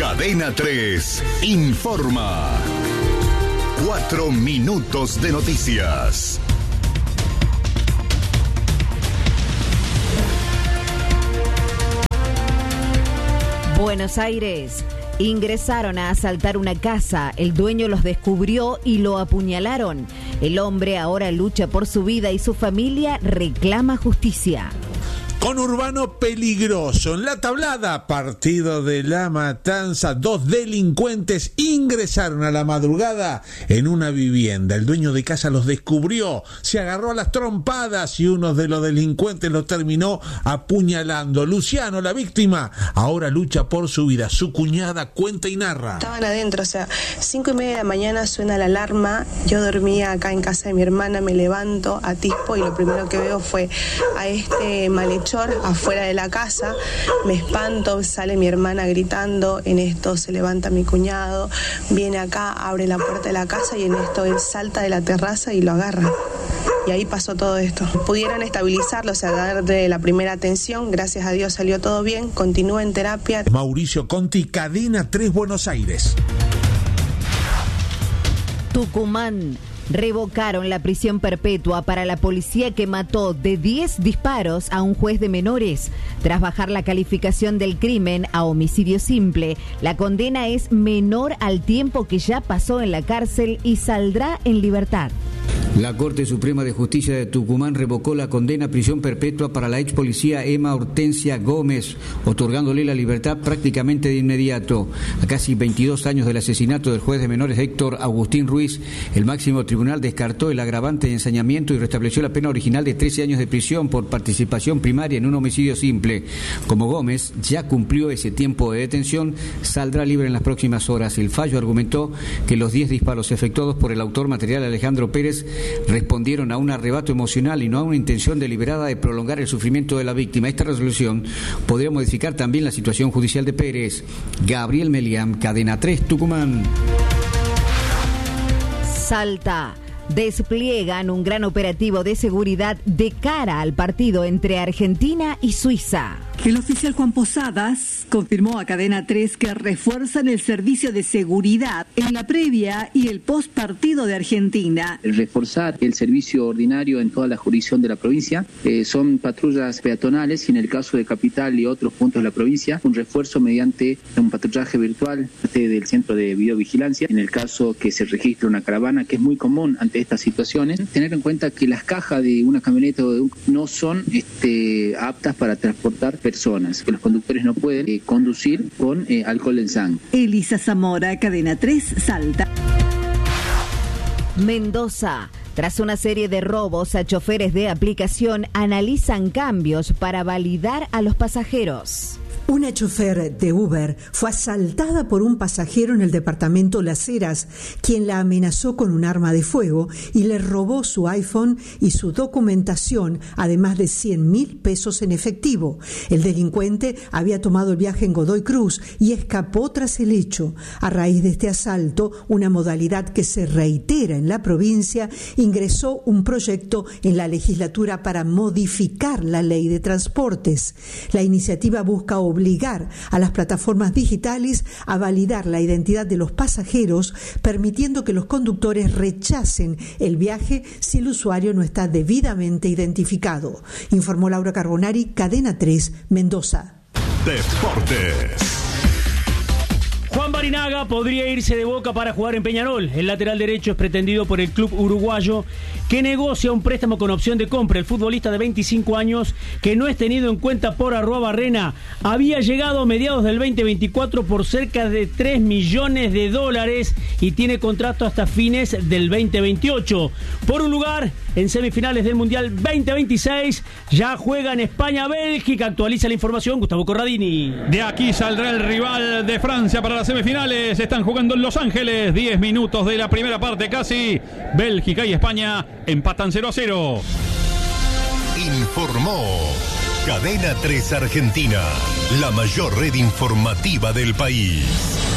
Cadena 3 informa. 4 minutos de noticias. Buenos Aires. Ingresaron a asaltar una casa, el dueño los descubrió y lo apuñalaron. El hombre ahora lucha por su vida y su familia reclama justicia. Conurbano peligroso. En La Tablada, partido de La Matanza, 2 delincuentes ingresaron a la madrugada en una vivienda. El dueño de casa los descubrió, se agarró a las trompadas y uno de los delincuentes los terminó apuñalando. Luciano, la víctima, ahora lucha por su vida. Su cuñada cuenta y narra. Estaban adentro, 5:30 de la mañana suena la alarma. Yo dormía acá en casa de mi hermana, me levanto, atispo y lo primero que veo fue a este malhechor afuera de la casa. Me espanto, sale mi hermana gritando, en esto se levanta mi cuñado, viene acá, abre la puerta de la casa y en esto él salta de la terraza y lo agarra. Y ahí pasó todo esto. Pudieron estabilizarlo, darle la primera atención, gracias a Dios salió todo bien, continúa en terapia. Mauricio Conti, Cadena 3, Buenos Aires. Tucumán. Revocaron la prisión perpetua para la policía que mató de 10 disparos a un juez de menores. Tras bajar la calificación del crimen a homicidio simple, la condena es menor al tiempo que ya pasó en la cárcel y saldrá en libertad. La Corte Suprema de Justicia de Tucumán revocó la condena a prisión perpetua para la ex policía Emma Hortensia Gómez, otorgándole la libertad prácticamente de inmediato. A casi 22 años del asesinato del juez de menores Héctor Agustín Ruiz, el máximo tribunal descartó el agravante de ensañamiento y restableció la pena original de 13 años de prisión por participación primaria en un homicidio simple. Como Gómez ya cumplió ese tiempo de detención, saldrá libre en las próximas horas. El fallo argumentó que los 10 disparos efectuados por el autor material Alejandro Pérez respondieron a un arrebato emocional y no a una intención deliberada de prolongar el sufrimiento de la víctima. Esta resolución podría modificar también la situación judicial de Pérez. Gabriel Meliam, Cadena 3, Tucumán. Salta. Despliegan un gran operativo de seguridad de cara al partido entre Argentina y Suiza. El oficial Juan Posadas confirmó a Cadena 3 que refuerzan el servicio de seguridad en la previa y el post partido de Argentina. Reforzar el servicio ordinario en toda la jurisdicción de la provincia. Son patrullas peatonales y en el caso de Capital y otros puntos de la provincia, un refuerzo mediante un patrullaje virtual del centro de videovigilancia. En el caso que se registre una caravana, que es muy común ante estas situaciones, tener en cuenta que las cajas de una camioneta no son aptas para transportar personas, que los conductores no pueden conducir con alcohol en sangre. Elisa Zamora, Cadena 3, Salta. Mendoza. Tras una serie de robos a choferes de aplicación, analizan cambios para validar a los pasajeros. Una chofer de Uber fue asaltada por un pasajero en el departamento Las Heras, quien la amenazó con un arma de fuego y le robó su iPhone y su documentación, además de 100.000 pesos en efectivo. El delincuente había tomado el viaje en Godoy Cruz y escapó tras el hecho. A raíz de este asalto, una modalidad que se reitera en la provincia, ingresó un proyecto en la legislatura para modificar la ley de transportes. La iniciativa busca obligar a las plataformas digitales a validar la identidad de los pasajeros, permitiendo que los conductores rechacen el viaje si el usuario no está debidamente identificado. Informó Laura Carbonari, Cadena 3, Mendoza. Deportes. Juan Barinaga podría irse de Boca para jugar en Peñarol. El lateral derecho es pretendido por el club uruguayo que negocia un préstamo con opción de compra. El futbolista de 25 años, que no es tenido en cuenta por Arruabarrena, había llegado a mediados del 2024 por cerca de $3 millones y tiene contrato hasta fines del 2028. Por un lugar en semifinales del Mundial 2026, ya juega en España-Bélgica. Actualiza la información Gustavo Corradini. De aquí saldrá el rival de Francia para las semifinales. Están jugando en Los Ángeles. 10 minutos de la primera parte casi. Bélgica y España empatan 0-0. Informó Cadena 3 Argentina, la mayor red informativa del país.